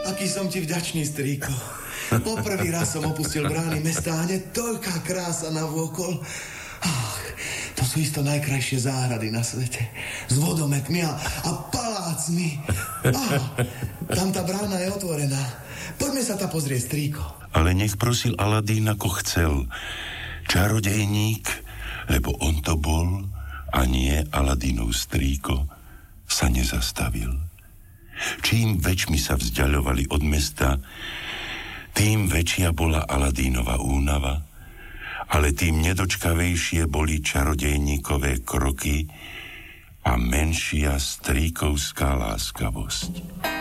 Aký som ti vďačný, strýko. Poprvý raz som opustil brány mesta a hneď toľká krása navôkol. Ach, to sú isto najkrajšie záhrady na svete. S vodometmi a palácmi. Tam tá brána je otvorená. Poďme sa tam pozrieť, strýko. Ale nech prosil Aladín ako chcel. Čarodejník, lebo on to bol a nie Aladínov strýko, sa nezastavil. Čím väčšmi sa vzdialovali od mesta, tým väčšia bola Aladínova únava, ale tým nedočkavejšie boli čarodejníkové kroky a menšia strýkovská láskavosť.